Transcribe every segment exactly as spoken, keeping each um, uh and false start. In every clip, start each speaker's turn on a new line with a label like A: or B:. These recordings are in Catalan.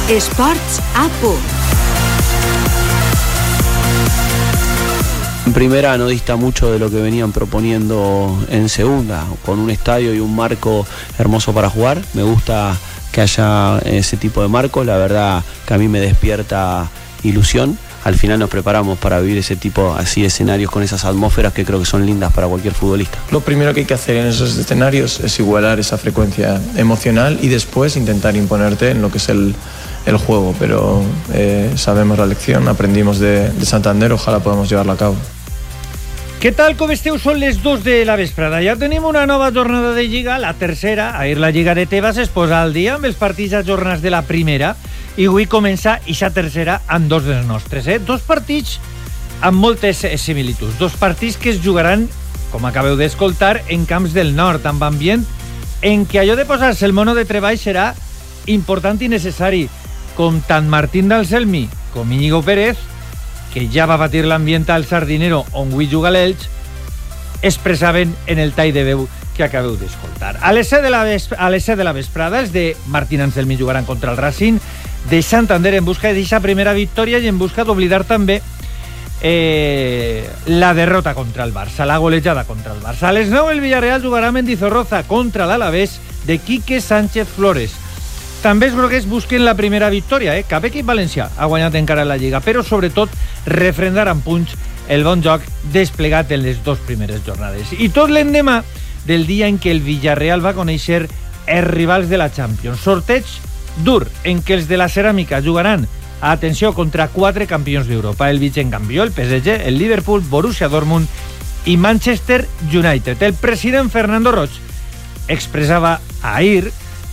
A: Esports a punt.
B: En primera no dista mucho de lo que venían proponiendo en segunda, con un estadio y un marco hermoso para jugar. Me gusta que haya ese tipo de marcos, la verdad que a mí me despierta ilusión. Al final nos preparamos para vivir ese tipo así de escenarios con esas atmósferas que creo que son lindas para cualquier futbolista.
C: Lo primero que hay que hacer en esos escenarios es igualar esa frecuencia emocional y después intentar imponerte en lo que es el, el juego, pero eh, sabemos la lección, aprendimos de, de Santander, ojalá podamos llevarla a cabo.
D: Què tal, com esteu? Són les dos de la vesprada. Ja tenim una nova jornada de Lliga, la tercera. Ahir la Lliga de Tebas es posa al dia amb els partits ajornats de la primera i avui comença ixa tercera amb dos dels nostres. Eh? Dos partits amb moltes similituds. Dos partits que es jugaran, com acabeu d'escoltar, en camps del nord, amb ambient en què allò de posar-se el mono de treball serà important i necessari, com tant Martín Dalselmi com Íñigo Pérez, que ja va batir l'ambient al Sardinero on avui juga l'Elx, expressaven en el tall de veu que acabeu d'escoltar. A les set de la, ves- a les set de la vesprada els de Martín Anselmi jugaran contra el Racing de Santander en busca d'aquesta primera victòria i en busca d'oblidar també eh, la derrota contra el Barça, la golejada contra el Barça. A les nou el Villarreal jugarà a Mendizorroza contra l'Alavés de Quique Sánchez Flores. També els groguers busquen la primera victòria, eh? Cap equip valencià ha guanyat encara la Lliga, però sobretot refrendar amb punys el bon joc desplegat en les dues primeres jornades. I tot l'endemà del dia en què el Villarreal va conèixer els rivals de la Champions. Sorteig dur en què els de la Ceràmica jugaran, atenció, contra quatre campions d'Europa, el Vicent-Campió, el P S G, el Liverpool, Borussia Dortmund i Manchester United. El president Fernando Roig expressava ahir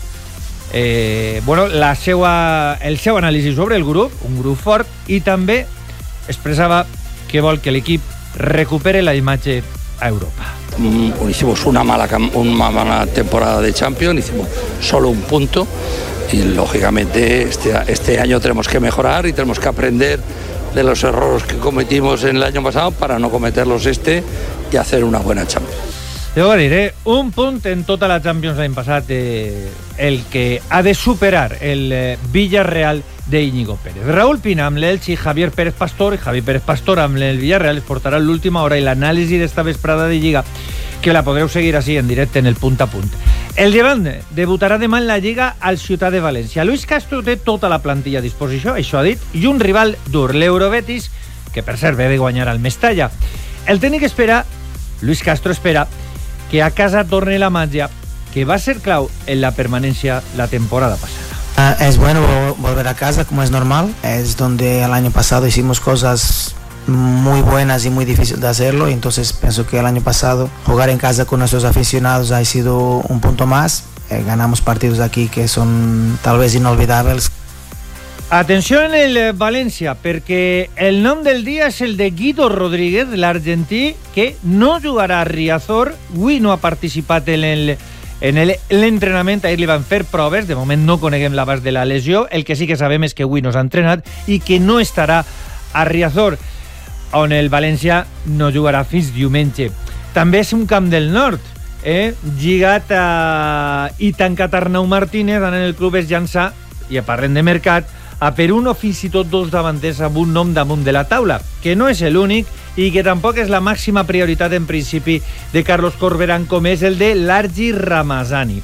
D: Eh, bueno, la seua, el seu anàlisi sobre el grup, un grup fort, i també expressava que vol que l'equip recupere la imatge a Europa.
E: Mm, hicimos una mala, una mala temporada de Champions, hicimos solo un punto y lógicamente este, este año tenemos que mejorar y tenemos que aprender de los errores que cometimos en el año pasado para no cometerlos este y hacer una buena Champions.
D: Debo dir, eh? un punt en tota la Champions l'any passat, eh, el que ha de superar el eh, Villarreal d'Íñigo Pérez. Raúl Pina amb l'Elx i Javier Pérez Pastor, i Javier Pérez Pastor amb el Villarreal es portarà l'última hora i l'anàlisi d'esta vesprada de Lliga, que la podreu seguir així en directe en el punt a punt. El Llevant debutarà demà en la Lliga al Ciutat de València. Luis Castro té tota la plantilla a disposició, això ha dit, i un rival dur, l'Eurobetis, que per cert ve de guanyar al Mestalla. El tècnic espera, Luis Castro espera, que a casa torne la màgia que va ser clau en la permanencia la temporada pasada.
F: Uh, es bueno volver a casa, como es normal. Es donde el año pasado hicimos cosas muy buenas y muy difíciles de hacerlo, y entonces pienso que el año pasado jugar en casa con nuestros aficionados ha sido un punto más. Eh, ganamos partidos aquí que son tal vez inolvidables.
D: Atenció en el València, perquè el nom del dia és el de Guido Rodríguez, l'argentí, que no jugarà a Riazor. Avui no ha participat en el en l'entrenament, ahir li van fer proves, de moment no coneguem l'abast de la lesió. El que sí que sabem és que avui no s'ha entrenat i que no estarà a Riazor, on el València no jugarà fins diumenge. També és un camp del nord, eh? lligat a... i tancat Arnau Martínez, en el club es llançà, i parlem de mercat, a per un o fins i tot dos davanters amb un nom damunt de la taula, que no és l'únic i que tampoc és la màxima prioritat en principi de Carlos Corberán, com és el de Largi Ramazani.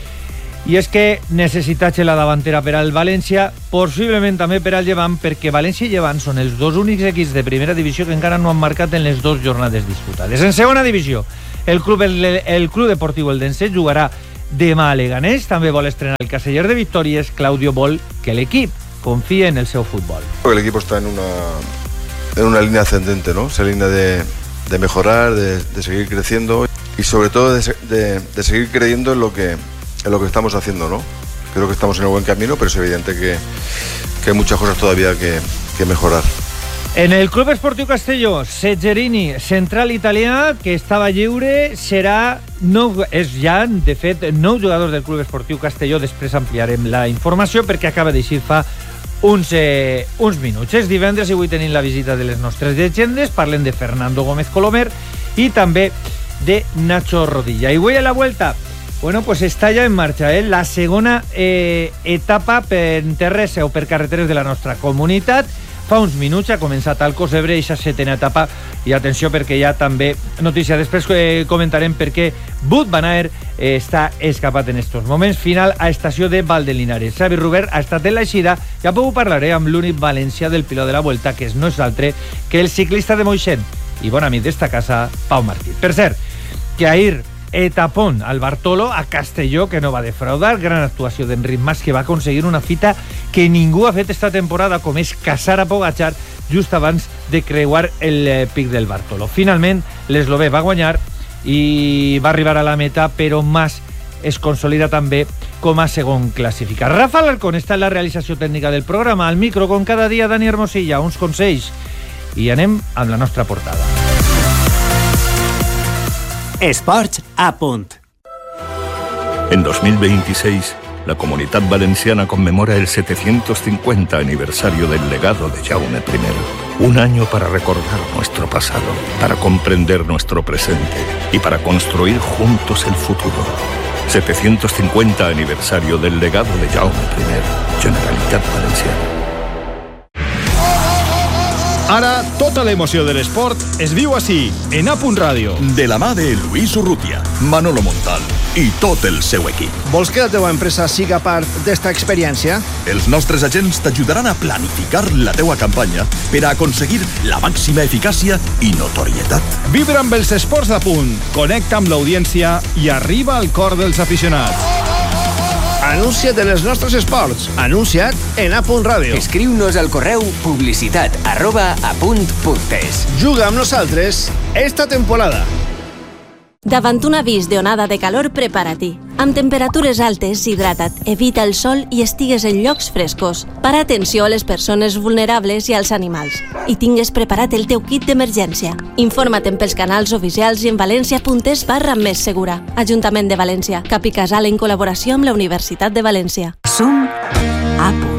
D: I és que necessitatge la davantera per al València, possiblement també per al Llevant, perquè València i Llevant són els dos únics equips de primera divisió que encara no han marcat en les dues jornades disputades. En segona divisió, el club, el, el club deportiu Eldense jugarà demà a Leganés, també vol estrenar el caseller de victòries. Claudio vol que l'equip confía en el seu fútbol.
G: El equipo está en una, en una línea ascendente, ¿no? Esa línea de, de mejorar, de, de seguir creciendo y sobre todo de, de, de seguir creyendo en lo, que, en lo que estamos haciendo, ¿no? Creo que estamos en el buen camino, pero es evidente que, que hay muchas cosas todavía que, que mejorar.
D: En el Club Esportiu Castelló, Segherini, central italià, que estava lliure, serà nou, és ja, de fet, nou jugadors del Club Esportiu Castelló. Després ampliarem la informació perquè acaba d'eixir fa uns, eh, uns minuts. És divendres i avui tenim la visita de les nostres llegendes. Parlem de Fernando Gómez Colomer i també de Nacho Rodilla. I avui a la vuelta Bueno, pues està ja en marxa, eh? La segona eh, etapa per terres o per carreteres de la nostra comunitat. Fa uns minuts ha començat al Cosebre aquesta setena etapa i atenció perquè hi ha també notícia. Després eh, comentarem per què Wout van Aert eh, està escapat en estos moments. Final a estació de Valdelinares. Xavi Robert ha estat en l'eixida i avui parlaré amb l'únic valencià del pilot de la Vuelta, que no és altre que el ciclista de Moixent i bon amic d'esta casa, Pau Martí. Per cert, que ahir etapón al Bartolo a Castelló, que no va defraudar, gran actuació d'Enric Mas, que va aconseguir una fita que ningú ha fet esta temporada, com és casar a Pogačar just abans de creuar el eh, pic del Bartolo. Finalment l'eslovè va guanyar i va arribar a la meta, però Mas es consolida també com a segon classificat. Rafa Alarcón està en la realització tècnica del programa, al micro com cada dia Dani Hermosilla, uns consells i anem amb la nostra portada.
A: Esports a punt.
H: En dos mil veintiséis, la Comunidad Valenciana conmemora el setecientos cincuenta aniversario del legado de Jaume primero. Un año para recordar nuestro pasado, para comprender nuestro presente y para construir juntos el futuro. setecientos cincuenta aniversario del legado de Jaume primero. Generalitat Valenciana.
I: Ara, tota l'emoció de l'esport es viu així, en A Punt Ràdio.
J: De la mà de Luis Urrutia, Manolo Montal i tot el seu equip.
K: Vols que la teva empresa siga part d'esta experiència?
J: Els nostres agents t'ajudaran a planificar la teua campanya per a aconseguir la màxima eficàcia i notorietat.
I: Vibra amb els esports d'A Punt, connecta amb l'audiència i arriba al cor dels aficionats.
K: Anuncia't en els nostres esports. Anuncia't en A Punt Ràdio.
A: Escriu-nos al correu publicitat arroba apunt.es.
K: Juga amb nosaltres esta temporada.
L: Davant un avís d'onada de calor, prepara-t'hi. Amb temperatures altes, hidrata't, evita el sol i estigues en llocs frescos. Para atenció a les persones vulnerables i als animals. I tingues preparat el teu kit d'emergència. Informa't pels canals oficials i en valència.es barra més segura. Ajuntament de València. Cap i Casal en col·laboració amb la Universitat de València.
A: Som a punt.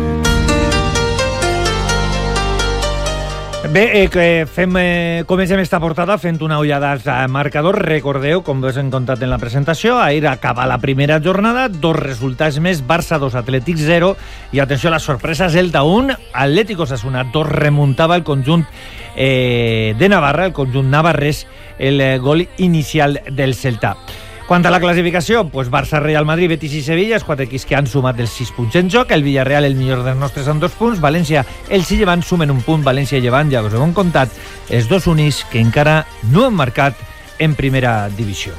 D: Bé, eh, que fem, eh, comencem esta portada fent una ullada al marcador. Recordeu, com us hem contat en la presentació, ahir acaba la primera jornada, dos resultats més, Barça dos, Atlètic zero, i atenció a la sorpresa, Celta un, Atlético Osasuna dos, remuntava el conjunt eh, de Navarra, el conjunt navarrès, el eh, gol inicial del Celta. Quant a la classificació, pues Barça, Real Madrid, Betis i Sevilla, els quatre equips que han sumat els sis punts en joc, el Villarreal el millor dels nostres amb dos punts, València, els i Llevant sumen un punt, València i Llevant, ja us ho hem contat, els dos únics que encara no han marcat en primera divisió.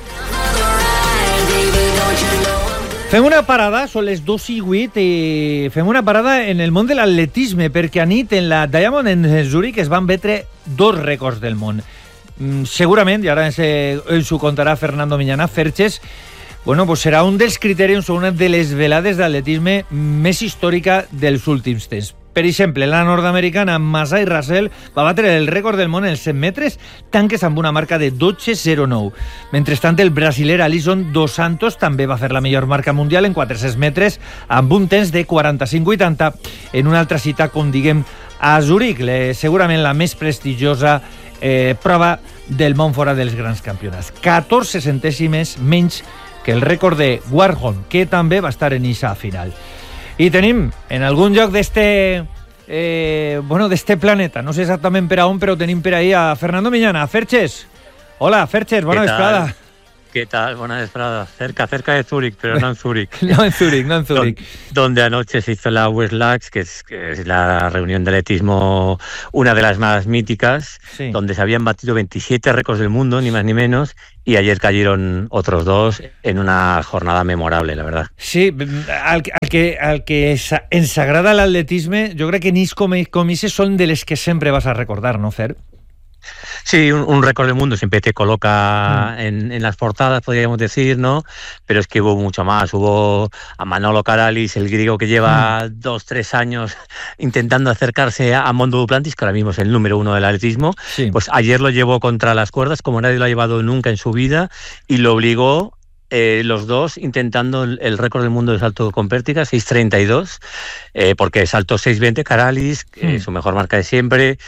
D: Fem una parada, són les dos i vuit, i fem una parada en el món de l'atletisme, perquè anit en la Diamond en Zurich es van batre dos rècords del món. Segurament, i ara ens, eh, ens ho contarà Fernando Miñana, Ferches, bueno, pues serà un dels criteris o una de les velades d'atletisme més històrica dels últims temps. Per exemple, la nord-americana Masai Russell va batre el rècord del món en els cent metres, tanques amb una marca de dotze zero nou. Mentrestant, el brasiler Alison Dos Santos també va fer la millor marca mundial en quatre-cents metres amb un temps de quaranta-cinc vuitanta en una altra cita, com diguem, a Zurich, segurament la més prestigiosa Eh, prova del món fora dels grans campionats. catorze centèsimes menys que el rècord de Warholm, que també va estar en issa final. I tenim en algun lloc d'este eh, bueno, d'este planeta, no sé exactament per a on, però tenim per ahí a Fernando Miñana. Ferches, hola Ferches, bona vesprada.
M: ¿Qué tal? Buena vesprada. Cerca, cerca de Zúrich, pero no en Zúrich.
D: No en Zúrich, no en Zúrich.
M: Donde anoche se hizo la Westlax, que es, que es la reunión de atletismo, una de las más míticas, sí, donde se habían batido veintisiete récords del mundo, ni más ni menos, y ayer cayeron otros dos en una jornada memorable, la verdad. Sí,
D: al, al que, al que ens agrada l'atletisme, jo crec que nis com, com ese són de les que sempre vas a recordar, ¿no, Fer?
M: Sí, un, un récord del mundo siempre te coloca mm. en, en las portadas, podríamos decir, ¿no? Pero es que hubo mucho más. Hubo a Manolo Karalis, el griego que lleva mm. dos, tres años intentando acercarse a, a Mondo Duplantis, que ahora mismo es el número uno del atletismo. Sí. Pues ayer lo llevó contra las cuerdas, como nadie lo ha llevado nunca en su vida, y lo obligó, eh, los dos, intentando el, el récord del mundo de salto con pértiga, seis treinta y dos, eh, porque saltó seis veinte Karalis, mm. eh, su mejor marca de siempre.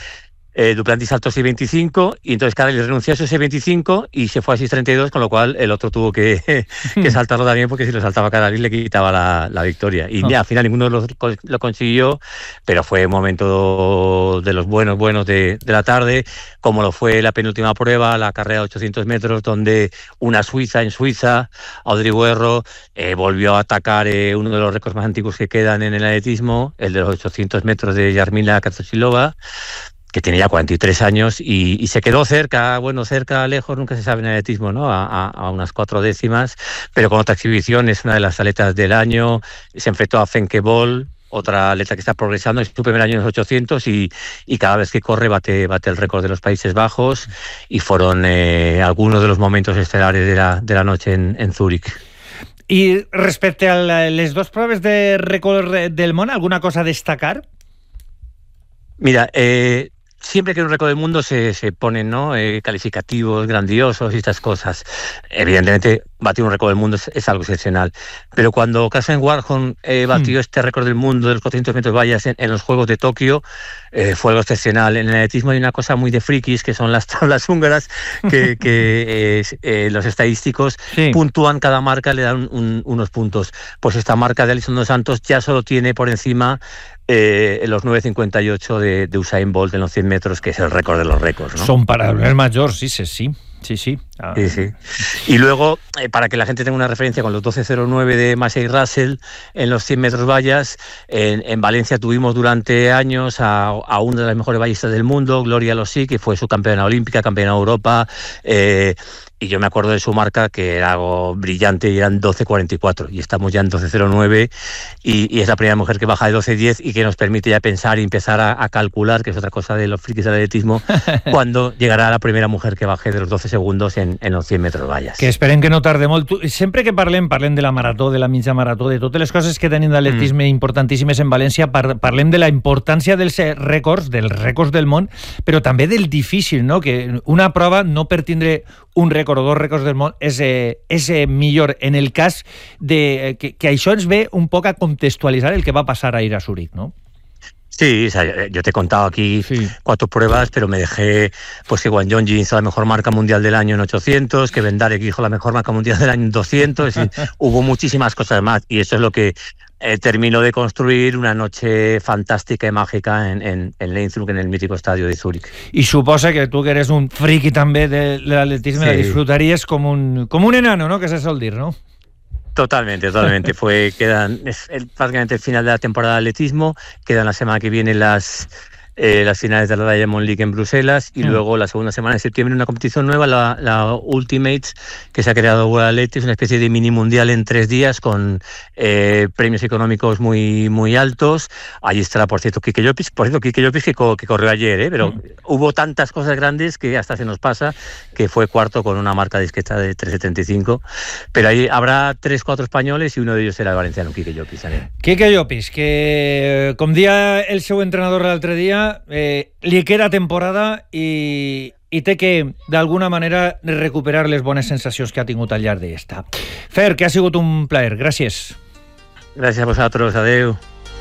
M: Eh, Duplantis saltó seis veinticinco y entonces Caradich renunció a esos seis veinticinco y se fue a seis treinta y dos, con lo cual el otro tuvo que, que saltarlo también, porque si lo saltaba Caradich le quitaba la, la victoria. Y oh. ya, al final ninguno de los lo consiguió, pero fue un momento de los buenos, buenos de, de la tarde, como lo fue la penúltima prueba, la carrera de ochocientos metros, donde una suiza en Suiza, Audrey Guerro, eh, volvió a atacar eh, uno de los récords más antiguos que quedan en el atletismo, el de los ochocientos metros de Jarmila Kratochvílová, que tiene ya cuarenta y tres años y, y se quedó cerca, bueno, cerca, lejos, nunca se sabe en el atletismo, ¿no? A, a, a unas cuatro décimas, pero con otra exhibición, es una de las atletas del año, se enfrentó a Femke Bol, otra atleta que está progresando, es su primer año en los ochocientos y, y cada vez que corre bate, bate el récord de los Países Bajos, y fueron eh, algunos de los momentos estelares de la, de la noche en, en Zúrich.
D: I respecte a les dos proves de rècord del món, alguna cosa a destacar?
M: Mira, eh... siempre que en un récord del mundo se, se ponen, ¿no? eh, calificativos grandiosos y estas cosas. Evidentemente, batir un récord del mundo es, es algo excepcional. Pero cuando Kathryn Warholm eh, batió mm. este récord del mundo de los cuatrocientos metros vallas en, en los Juegos de Tokio, eh, fue algo excepcional. En el atletismo hay una cosa muy de frikis, que son las tablas húngaras, que, que eh, eh, los estadísticos sí. puntúan cada marca, le dan un, unos puntos. Pues esta marca de Alison dos Santos ya solo tiene por encima Eh, los nueve cincuenta y ocho de, de Usain Bolt en los cien metros, que es el récord de los récords, ¿no?
D: Son para el mayor, sí, sí, sí. Sí, sí.
M: Ah. sí, sí. Y luego, eh, para que la gente tenga una referencia, con los doce cero nueve de Massey Russell en los cien metros vallas, en, en Valencia tuvimos durante años a, a una de las mejores ballistas del mundo, Gloria Lossy, que fue su campeona olímpica, campeona de Europa, eh, y yo me acuerdo de su marca, que era algo brillante, y eran doce cuarenta y cuatro, y estamos ya en doce cero nueve, y, y es la primera mujer que baja de doce diez y que nos permite ya pensar y empezar a, a calcular, que es otra cosa de los frikis del atletismo, cuando llegará la primera mujer que baje de los doce segundos en, en els cent metres valles.
D: Que esperen que no tarde molt. Sempre que parlem, parlem de la marató, de la mitja marató, de totes les coses que tenim d'atletisme mm. importantíssimes en València, par parlem de la importància dels rècords, dels rècords del món, però també del difícil, no? Que una prova, no per tindre un rècord o dos rècords del món, és, eh, és eh, millor en el cas de que, que això ens ve un poc a contextualitzar el que va passar ahir a Zúrich, ¿no?
M: Sí, o sea, yo te he contado aquí sí. cuatro pruebas, pero me dejé pues que Guan Yongji hizo la mejor marca mundial del año en ochocientos, que Bendarek hizo la mejor marca mundial del año en doscientos, y hubo muchísimas cosas más, y eso es lo que eh, terminó de construir una noche fantástica y mágica en, en, en Leinzruck, en el mítico estadio de Zúrich.
D: Y suposa que tú, que eres un friki també de l'atletisme, sí. la disfrutaries com un, com un enano, ¿no? Que se sol dir, ¿no?
M: Totalmente, totalmente. Fue, quedan, es el, prácticamente el final de la temporada de atletismo, quedan la semana que viene las, eh, las finales de la Diamond League en Bruselas, y mm. luego la segunda semana de septiembre una competición nueva, la, la Ultimates, que se ha creado World Athletics, una especie de mini mundial en tres días con eh, premios económicos muy muy altos. Allí estará, por cierto, Quique Llopis, por cierto, Quique Llopis que, co que corrió ayer, ¿eh? pero mm. hubo tantas cosas grandes que hasta se nos pasa, que fue cuarto con una marca discreta de tres setenta y cinco, pero ahí habrá tres, cuatro españoles, y uno de ellos será el valenciano, Quique Llopis. ¿eh?
D: Quique Llopis, que com dia el seu entrenador l'altre dia, Eh, li queda temporada i, i té que, d'alguna manera, recuperar les bones sensacions que ha tingut al llarg d'esta. Fer, que ha sigut un plaer. Gràcies.
M: Gràcies a vosaltres. Adeu.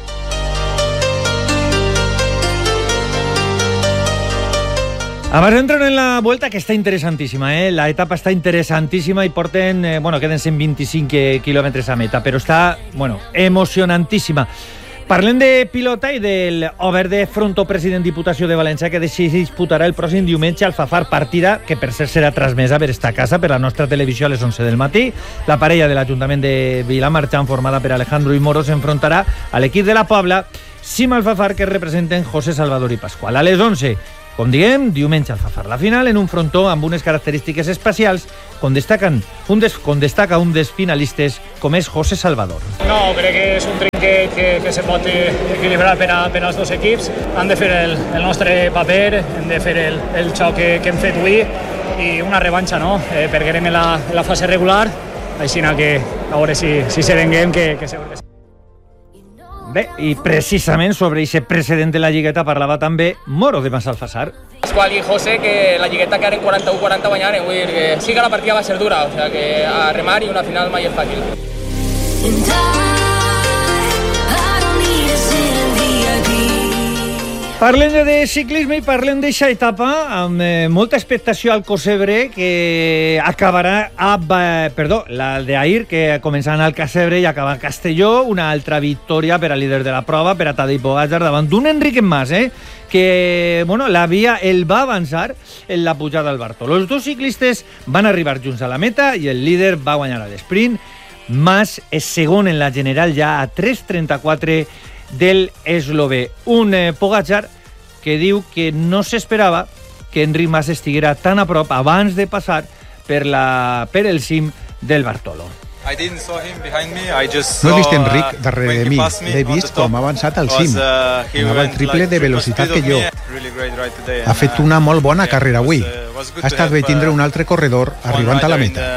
D: Abans d'entrar en la Vuelta, que està interessantíssima, eh? La etapa està interessantíssima i porten, eh, bueno, queden cent vint-i-cinc quilòmetres a meta, però està, bueno, emocionantíssima. Parlem de pilota i del Obert de Frontó, president Diputació de València, que se disputarà el pròxim diumenge al Fafar, partida que per cert serà transmesa per esta casa, per la nostra televisió, a les onze del matí. La parella de l'Ajuntament de Vilamarxant, formada per Alejandro i Moro, s'enfrontarà a l'equip de la Pobla, Cima al Fafar, que representen José Salvador i Pasqual. A les onze, com diem, diumenge al Fafar. La final en un frontó amb unes característiques especials, com, destaquen un des, com destaca un dels finalistes, com és José Salvador.
N: No, crec que és un trinquet que, que se pot equilibrar per, a, per als dos equips. Han de fer el, el nostre paper, hem de fer el, el xoc que, que hem fet avui, i una revanxa, no? Eh, perquè anem en la, en la fase regular, així que a veure si, si se venguem, que, que segur que sí.
D: Bé, i precisament sobre aquest precedent de la lligueta parlava també Moro de Massalfassar.
O: Pasqual i José, que la lligueta que en quaranta-u quaranta guanyaren, vull dir que sí que la partida va ser dura, o sea que a remar, i una final mai és fàcil.
D: Parlem de ciclisme i parlem d'eixa etapa amb eh, molta expectació al Cosebre, que acabarà a... Eh, perdó, la d'ahir, que començant al Casebre i acaba a Castelló. Una altra victòria per al líder de la prova, per a Tadej Pogačar, davant d'un Enric Mas, eh, que bueno, la via el va avançar en la pujada al Bartolo. Els dos ciclistes van arribar junts a la meta i el líder va guanyar a l'esprint. Mas és segon en la general ja a tres trenta-quatre del eslové. Un eh, Pogačar que diu que no s'esperava que Enric Mas estiguera tan a prop abans de passar per, la, per el cim del Bartolo.
P: No he vist Enric darrere de mi, l'he vist com ha avançat al cim. Anava el triple de velocitat que jo. Ha fet una molt bona carrera avui. Ha estat bé tindre un altre corredor arribant a la meta.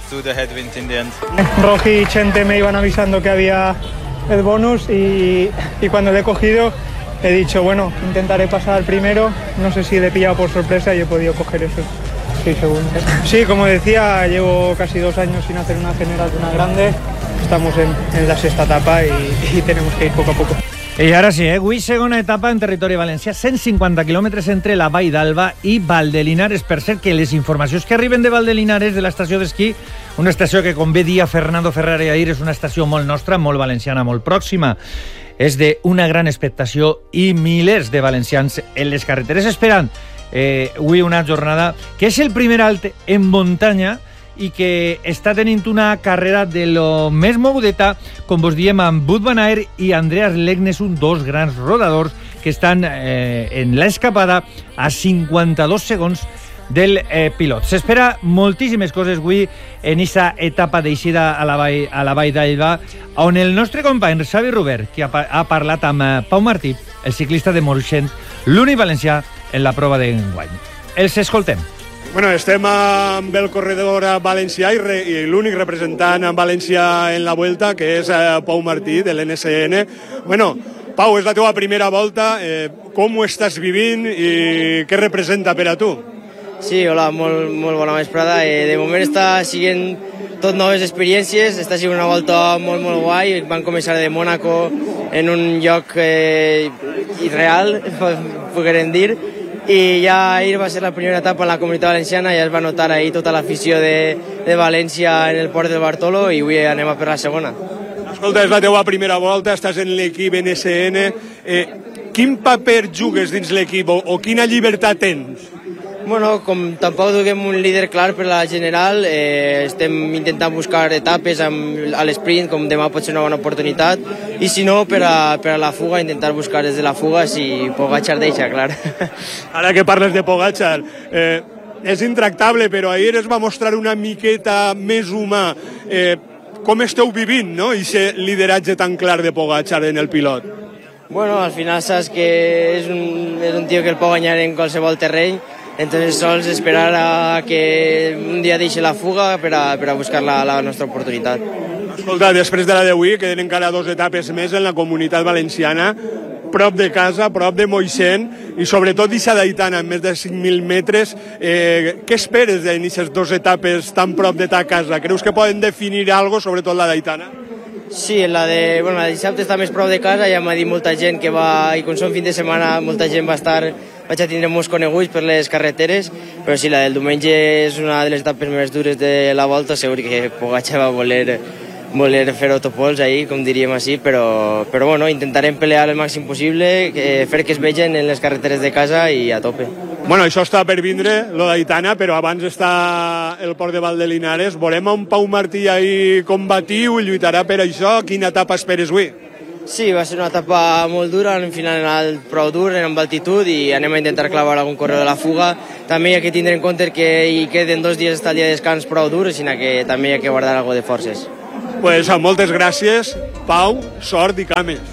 Q: Rogi y Chente me iban avisando que había el bonus y, y cuando le he cogido he dicho, bueno, intentaré pasar primero. No sé si le he pillado por sorpresa y he podido coger eso. Sí, segundos. Sí, como decía, llevo casi dos años sin hacer una general una grande. Estamos en, en la sexta etapa y, y tenemos que ir poco a poco.
D: I ara sí, eh? Avui segona etapa en territori valencià, cent cinquanta quilòmetres entre la Vall d'Alba i Valdelinares. Per cert, que les informacions que arriben de Valdelinares, de l'estació d'esquí, una estació que, com bé dia Fernando Ferrari ahir, és una estació molt nostra, molt valenciana, molt pròxima. És d'una gran expectació i milers de valencians en les carreteres esperant eh, avui una jornada que és el primer alt en muntanya i que està tenint una carrera de lo més mogudeta, com vos diem, amb Wout van Aert i Andreas Leknesund, dos grans rodadors que estan eh, en l'escapada a cinquanta-dos segons del eh, pilot. S'espera moltíssimes coses avui en aquesta etapa d'eixida a la Vall, a la Vall d'Alba, on el nostre company Xavi Robert, que ha, ha parlat amb eh, Pau Martí, el ciclista de Moixent, l'únic valencià en la prova d'enguany. Els escoltem.
R: Bueno, estem amb el corredor valencià i, re, i l'únic representant en València en la Vuelta, que és eh, Pau Martí, de l'N S N. Bueno, Pau, és la teva primera volta. Eh, com ho estàs vivint i què representa per a tu?
S: Sí, hola, molt, molt bona vesprada. Eh, de moment està siguent tot noves experiències, està sent una volta molt, molt guai. Van començar de Mònaco en un lloc eh, irreal, podríem dir, i ja ahir va ser la primera etapa en la Comunitat Valenciana, ja es va notar ahir tota l'afició de, de València en el port del Bartolo i avui anem a per la segona.
R: Escolta, és la teva primera volta, estàs en l'equip N S N. Eh, quin paper jugues dins l'equip o, o quina llibertat tens?
S: Bueno, com tampoc duguem un líder clar per la general, eh, estem intentant buscar etapes amb, a l'esprint, com demà pot ser una bona oportunitat, i si no, per a, per a la fuga, intentar buscar des de la fuga si Pogačar deixa, clar.
R: Ara que parles de Pogačar, eh, és intractable, però ahir es va mostrar una miqueta més humà. Eh, com esteu vivint, no?, aquest lideratge tan clar de Pogačar en el pilot?
S: Bueno, al final saps que és un, és un tio que el pot guanyar en qualsevol terreny, entonces sols esperar a que un dia deixi la fuga per a, per a buscar la, la nostra oportunitat.
R: Escolta, després de la d'avui queden encara dos etapes més en la Comunitat Valenciana, prop de casa, prop de Moixent, i sobretot d'Ixa d'Aitana, amb més de cinc mil metres. Eh, què esperes d'aquestes dues etapes tan prop de ta casa? Creus que poden definir alguna cosa, sobretot la d'Aitana?
S: Sí, la de, bueno, la de dissabte està més prop de casa, ja m'ha dit molta gent que va, i com són fin de setmana, molta gent va estar, vaig a tindre molts coneguts per les carreteres, però sí, la del diumenge és una de les etapes més dures de la volta, segur que Pogačar va voler, voler fer autopols ahir, com diríem així, però, però bueno, intentarem pelear el màxim possible, eh, fer que es vegin en les carreteres de casa i a tope.
R: Bueno, això està per vindre, lo d'Aitana, però abans està el port de Valdelinares. Volem un Pau Martí ahir combatiu, lluitarà per això. Quina etapa esperes avui?
S: Sí, va ser una etapa molt dura, un final prou dur, amb altitud, i anem a intentar clavar algun correu de la fuga. També hi ha que tindre en compte que hi queden dos dies hasta el dia de descans prou dur, sinó que també hi ha que guardar alguna de forces.
R: Pues moltes gràcies, Pau, sort i cames.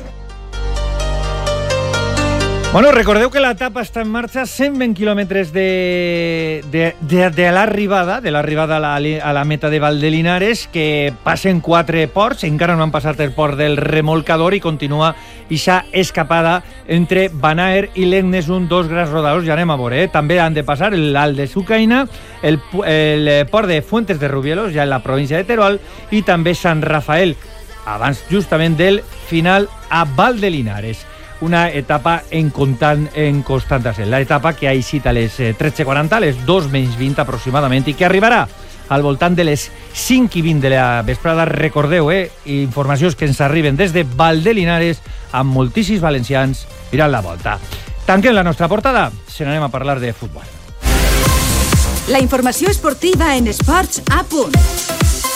D: Bueno, recordeu que l'etapa està en marxa, cent vint quilòmetres de, de, de, de l'arribada, de l'arribada a, la, a la meta de Valdelinares, que passen quatre ports, encara no han passat el port del Remolcador i continua aquesta escapada entre Van Aert i Leknesund, dos grans rodadors, ja anem a veure, eh? També han de passar l'Alt de Sucaina, el, el port de Fuentes de Rubielos, ja en la província de Teruel, i també Sant Rafael, abans justament del final a Valdelinares. una etapa en constant, en constant ascent. L'etapa que ha eixit a les tretze quaranta, a les dos menys vint aproximadament, i que arribarà al voltant de les cinc i vint de la vesprada. Recordeu, eh, informacions que ens arriben des de Valdelinares, amb moltíssims valencians mirant la volta. Tanquem la nostra portada, se n'anem a parlar de futbol.
T: La informació esportiva en Esports a punt.